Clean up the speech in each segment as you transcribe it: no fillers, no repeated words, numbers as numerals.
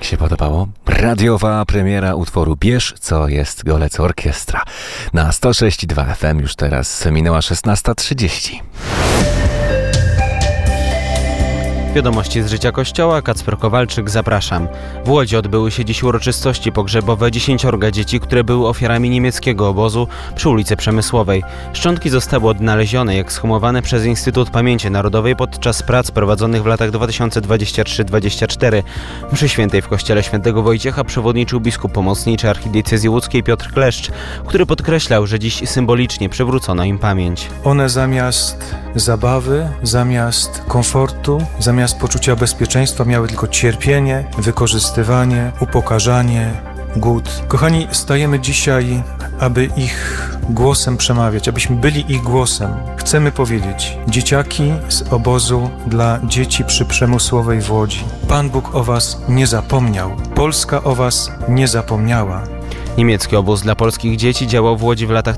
Jak się podobało? Radiowa premiera utworu Bierz, co jest Golec Orkiestra. Na 106,2 FM już teraz minęła 16:30. Wiadomości z życia Kościoła, Kacper Kowalczyk, zapraszam. W Łodzi odbyły się dziś uroczystości pogrzebowe 10 dzieci, które były ofiarami niemieckiego obozu przy ulicy Przemysłowej. Szczątki zostały odnalezione i ekshumowane przez Instytut Pamięci Narodowej podczas prac prowadzonych w latach 2023-2024. Mszy świętej w kościele świętego Wojciecha przewodniczył biskup pomocniczy archidiecezji łódzkiej Piotr Kleszcz, który podkreślał, że dziś symbolicznie przywrócono im pamięć. One zamiast zabawy, zamiast komfortu, zamiast poczucia bezpieczeństwa miały tylko cierpienie, wykorzystywanie, upokarzanie, głód. Kochani, stajemy dzisiaj, aby ich głosem przemawiać, abyśmy byli ich głosem. Chcemy powiedzieć: dzieciaki z obozu dla dzieci przy Przemysłowej w Łodzi. Pan Bóg o was nie zapomniał. Polska o was nie zapomniała. Niemiecki obóz dla polskich dzieci działał w Łodzi w latach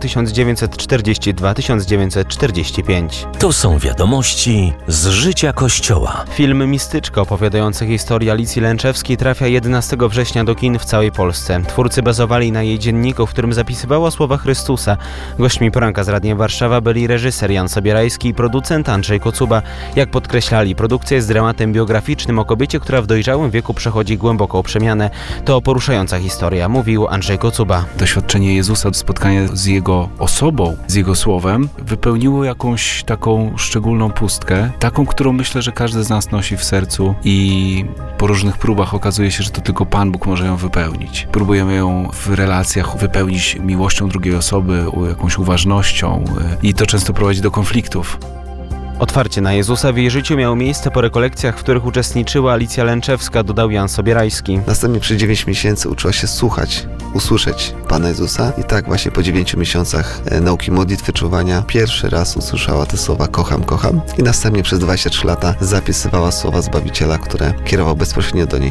1942-1945. To są wiadomości z życia Kościoła. Film Mistyczka opowiadający historię Alicji Lęczewskiej trafia 11 września do kin w całej Polsce. Twórcy bazowali na jej dzienniku, w którym zapisywała słowa Chrystusa. Gośćmi poranka z Radiem Warszawa byli reżyser Jan Sobierajski i producent Andrzej Kocuba. Jak podkreślali, produkcja jest dramatem biograficznym o kobiecie, która w dojrzałym wieku przechodzi głęboką przemianę. To poruszająca historia, mówił Andrzej Kocuba. Doświadczenie Jezusa, spotkanie z Jego osobą, z Jego słowem wypełniło jakąś taką szczególną pustkę, taką, którą myślę, że każdy z nas nosi w sercu i po różnych próbach okazuje się, że to tylko Pan Bóg może ją wypełnić. Próbujemy ją w relacjach wypełnić miłością drugiej osoby, jakąś uważnością i to często prowadzi do konfliktów. Otwarcie na Jezusa w jej życiu miało miejsce po rekolekcjach, w których uczestniczyła Alicja Lęczewska, dodał Jan Sobierajski. Następnie przez 9 miesięcy uczyła się słuchać, usłyszeć Pana Jezusa i tak właśnie po 9 miesiącach nauki modlitwy, czuwania pierwszy raz usłyszała te słowa kocham, kocham i następnie przez 23 lata zapisywała słowa Zbawiciela, które kierował bezpośrednio do niej.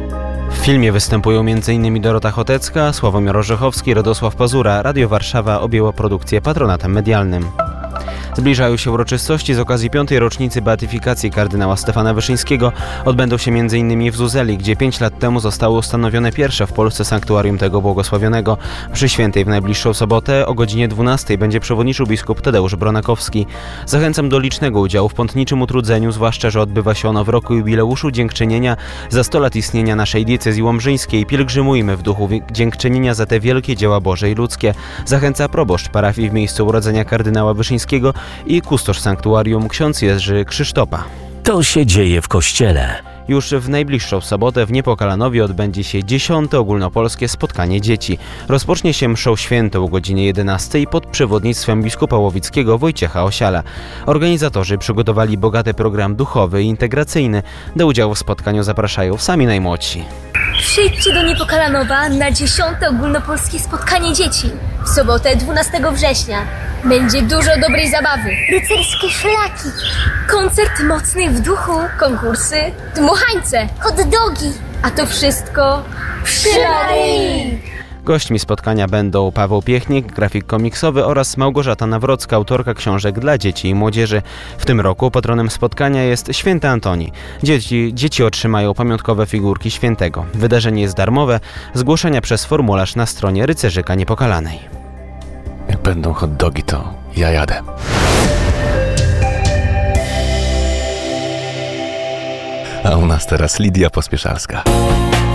W filmie występują m.in. Dorota Chotecka, Sławomir Orzechowski, Radosław Pazura. Radio Warszawa objęło produkcję patronatem medialnym. Zbliżają się uroczystości z okazji 5. rocznicy beatyfikacji kardynała Stefana Wyszyńskiego. Odbędą się m.in. w Zuzeli, gdzie 5 lat temu zostało ustanowione pierwsze w Polsce sanktuarium tego błogosławionego. Przy świętej w najbliższą sobotę o godzinie 12 będzie przewodniczył biskup Tadeusz Bronakowski. Zachęcam do licznego udziału w pątniczym utrudzeniu, zwłaszcza że odbywa się ono w roku jubileuszu dziękczynienia za 100 lat istnienia naszej diecezji łomżyńskiej. Pielgrzymujmy w duchu dziękczynienia za te wielkie dzieła Boże i ludzkie. Zachęca proboszcz parafii w miejscu urodzenia kardynała Wyszyńskiego i kustosz sanktuarium ksiądz Jerzy Krzysztopa. To się dzieje w Kościele. Już w najbliższą sobotę w Niepokalanowie odbędzie się 10. ogólnopolskie spotkanie dzieci. Rozpocznie się mszą świętą o godzinie 11 pod przewodnictwem biskupa łowickiego Wojciecha Osiala. Organizatorzy przygotowali bogaty program duchowy i integracyjny. Do udziału w spotkaniu zapraszają sami najmłodsi. Przyjdźcie do Niepokalanowa na 10. ogólnopolskie spotkanie dzieci. W sobotę 12 września. Będzie dużo dobrej zabawy. Rycerskie szlaki. Koncert mocnych w duchu. Konkursy. Dmuchańce. Hot dogi. A to wszystko przy Maryi. Gośćmi spotkania będą Paweł Piechnik, grafik komiksowy oraz Małgorzata Nawrocka, autorka książek dla dzieci i młodzieży. W tym roku patronem spotkania jest Święty Antoni. Dzieci otrzymają pamiątkowe figurki świętego. Wydarzenie jest darmowe. Zgłoszenia przez formularz na stronie Rycerzyka Niepokalanej. Jak będą hot dogi, to ja jadę. A u nas teraz Lidia Pospieszalska.